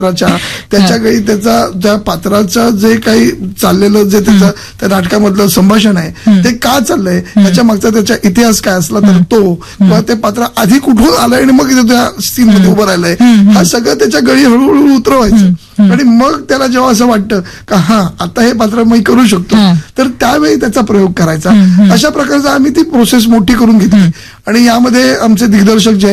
त्याच्या काही त्या पात्राचं जे काही चाललेलं जे त्याचं त्या नाटकामधलं संभाषण आहे ते का चाललंय, त्याच्या मागचा त्याचा इतिहास काय असला तर तो, किंवा ते पात्र आधी कुठून आलंय आणि मग इथे त्या सीन मध्ये उभं राहिलंय, हा सगळं त्याच्या गळी हळूहळू उतरवायचं. आणि मग त्याला जेव्हा असं वाटतं का हा आता हे पात्र मी करू शकतो, तर त्यावेळी त्याचा प्रयोग करायचा. अशा प्रकारचा आम्ही ती प्रोसेस मोठी करून घेतली. आणि यामध्ये आमचे दिग्दर्शक जे